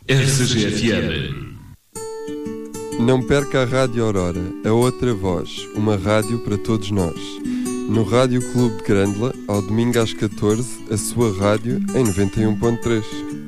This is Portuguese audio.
RCG-FM. Não perca a Rádio Aurora, a outra voz, uma rádio para todos nós. No Rádio Clube de Grândola, ao domingo às 14, a sua rádio em 91.3.